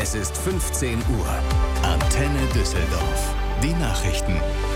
Es ist 15 Uhr. Antenne Düsseldorf. Die Nachrichten.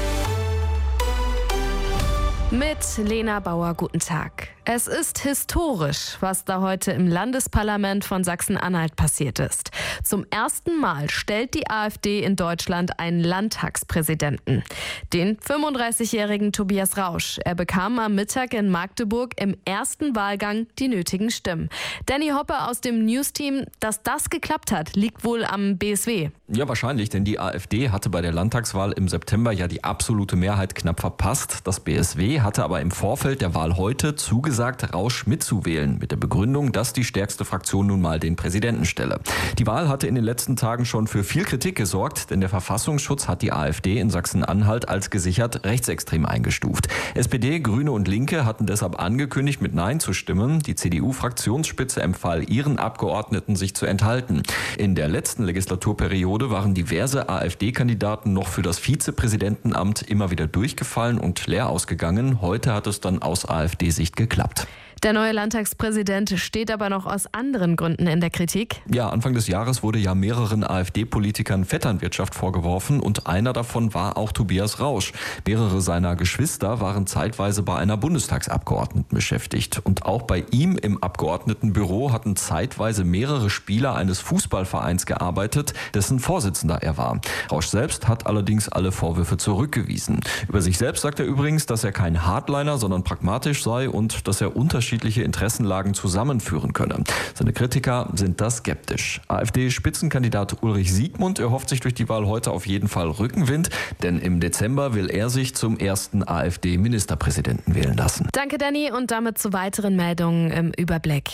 Mit Lena Bauer, guten Tag. Es ist historisch, was da heute im Landesparlament von Sachsen-Anhalt passiert ist. Zum ersten Mal stellt die AfD in Deutschland einen Landtagspräsidenten. Den 35-jährigen Tobias Rausch. Er bekam am Mittag in Magdeburg im ersten Wahlgang die nötigen Stimmen. Danny Hoppe aus dem News-Team, dass das geklappt hat, liegt wohl am BSW. Ja, wahrscheinlich, denn die AfD hatte bei der Landtagswahl im September ja die absolute Mehrheit knapp verpasst. Das BSW hatte aber im Vorfeld der Wahl heute zugesagt, Rausch mitzuwählen, mit der Begründung, dass die stärkste Fraktion nun mal den Präsidenten stelle. Die Wahl hatte in den letzten Tagen schon für viel Kritik gesorgt, denn der Verfassungsschutz hat die AfD in Sachsen-Anhalt als gesichert rechtsextrem eingestuft. SPD, Grüne und Linke hatten deshalb angekündigt, mit Nein zu stimmen. Die CDU-Fraktionsspitze empfahl ihren Abgeordneten, sich zu enthalten. In der letzten Legislaturperiode waren diverse AfD-Kandidaten noch für das Vizepräsidentenamt immer wieder durchgefallen und leer ausgegangen. Heute hat es dann aus AfD-Sicht geklappt. Der neue Landtagspräsident steht aber noch aus anderen Gründen in der Kritik. Ja, Anfang des Jahres wurde ja mehreren AfD-Politikern Vetternwirtschaft vorgeworfen und einer davon war auch Tobias Rausch. Mehrere seiner Geschwister waren zeitweise bei einer Bundestagsabgeordneten beschäftigt. Und auch bei ihm im Abgeordnetenbüro hatten zeitweise mehrere Spieler eines Fußballvereins gearbeitet, dessen Vorsitzender er war. Rausch selbst hat allerdings alle Vorwürfe zurückgewiesen. Über sich selbst sagt er übrigens, dass er kein Hardliner, sondern pragmatisch sei und dass er unterschiedliche Interessenlagen zusammenführen könne. Seine Kritiker sind da skeptisch. AfD-Spitzenkandidat Ulrich Siegmund erhofft sich durch die Wahl heute auf jeden Fall Rückenwind, denn im Dezember will er sich zum ersten AfD-Ministerpräsidenten wählen lassen. Danke, Danny, und damit zu weiteren Meldungen im Überblick.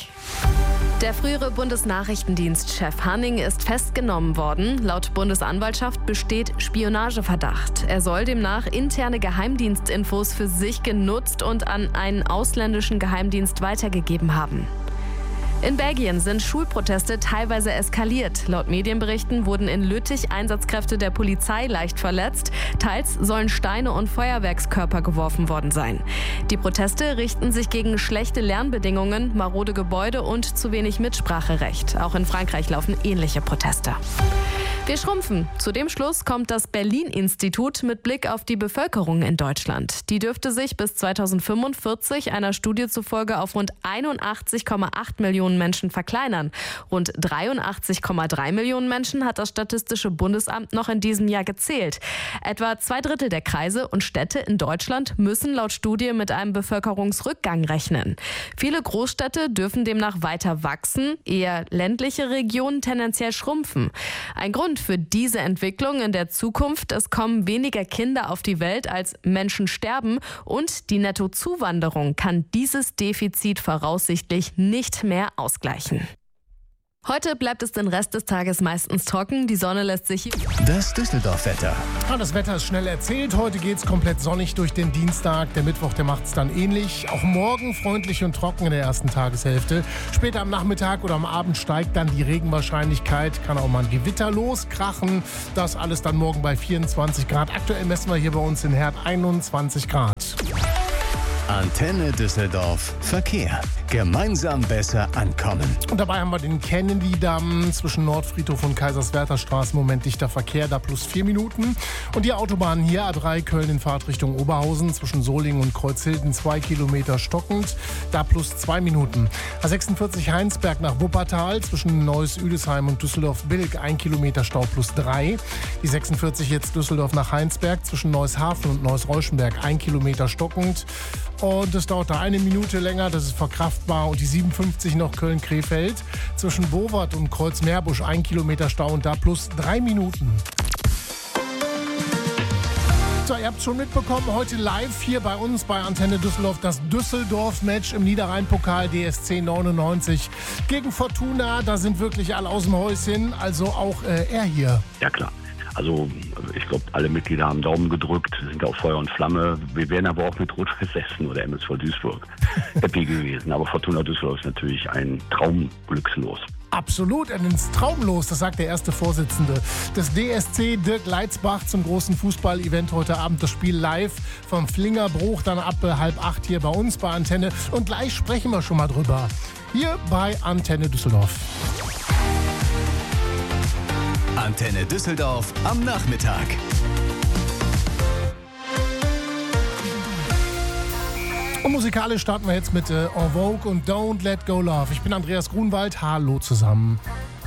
Der frühere Bundesnachrichtendienstchef Hanning ist festgenommen worden. Laut Bundesanwaltschaft besteht Spionageverdacht. Er soll demnach interne Geheimdienstinfos für sich genutzt und an einen ausländischen Geheimdienst weitergegeben haben. In Belgien sind Schulproteste teilweise eskaliert. Laut Medienberichten wurden in Lüttich Einsatzkräfte der Polizei leicht verletzt. Teils sollen Steine und Feuerwerkskörper geworfen worden sein. Die Proteste richten sich gegen schlechte Lernbedingungen, marode Gebäude und zu wenig Mitspracherecht. Auch in Frankreich laufen ähnliche Proteste. Wir schrumpfen. Zu dem Schluss kommt das Berlin-Institut mit Blick auf die Bevölkerung in Deutschland. Die dürfte sich bis 2045 einer Studie zufolge auf rund 81,8 Millionen Menschen verkleinern. Rund 83,3 Millionen Menschen hat das Statistische Bundesamt noch in diesem Jahr gezählt. Etwa 2/3 der Kreise und Städte in Deutschland müssen laut Studie mit einem Bevölkerungsrückgang rechnen. Viele Großstädte dürfen demnach weiter wachsen, eher ländliche Regionen tendenziell schrumpfen. Ein Grund für diese Entwicklung in der Zukunft: Es kommen weniger Kinder auf die Welt, als Menschen sterben, und die Nettozuwanderung kann dieses Defizit voraussichtlich nicht mehr ausgleichen. Heute bleibt es den Rest des Tages meistens trocken. Die Sonne lässt sich... Das Düsseldorf-Wetter. Das Wetter ist schnell erzählt. Heute geht es komplett sonnig durch den Dienstag. Der Mittwoch, der macht es dann ähnlich. Auch morgen freundlich und trocken in der ersten Tageshälfte. Später am Nachmittag oder am Abend steigt dann die Regenwahrscheinlichkeit. Kann auch mal ein Gewitter loskrachen. Das alles dann morgen bei 24 Grad. Aktuell messen wir hier bei uns in Herd 21 Grad. Antenne Düsseldorf. Verkehr. Gemeinsam besser ankommen. Und dabei haben wir den Kennedy-Damm zwischen Nordfriedhof und Kaiserswerther Straße. Im Moment dichter Verkehr, da plus 4 Minuten. Und die Autobahn hier, A3 Köln in Fahrtrichtung Oberhausen, zwischen Solingen und Kreuzhilden 2 Kilometer stockend, da plus 2 Minuten. A46 Heinsberg nach Wuppertal, zwischen Neuss-Üdesheim und Düsseldorf-Bilk 1 Kilometer Stau plus 3. Die 46 jetzt Düsseldorf nach Heinsberg, zwischen Neuss-Hafen und Neuss-Reuschenberg 1 Kilometer stockend. Und es dauert da 1 Minute länger, das ist verkraftbar. Und die 57 noch Köln-Krefeld, zwischen Bowart und Kreuz-Meerbusch 1 Kilometer Stau und da plus 3 Minuten. So, ihr habt schon mitbekommen, heute live hier bei uns bei Antenne Düsseldorf das Düsseldorf-Match im Niederrhein-Pokal DSC 99 gegen Fortuna. Da sind wirklich alle aus dem Häuschen, also auch er hier. Ja, klar. Also ich glaube, alle Mitglieder haben Daumen gedrückt, sind auf Feuer und Flamme. Wir wären aber auch mit Rot-Weiß Essen oder MSV Duisburg happy gewesen. Aber Fortuna Düsseldorf ist natürlich ein Traumglückslos. Absolut, ein Traumlos, das sagt der erste Vorsitzende des DSC, Dirk Leitzbach, zum großen Fußball-Event heute Abend. Das Spiel live vom Flingerbruch, dann ab 7:30 hier bei uns bei Antenne. Und gleich sprechen wir schon mal drüber. Hier bei Antenne Düsseldorf. Antenne Düsseldorf am Nachmittag. Und musikalisch starten wir jetzt mit En Vogue und Don't Let Go Love. Ich bin Andreas Grunwald. Hallo zusammen.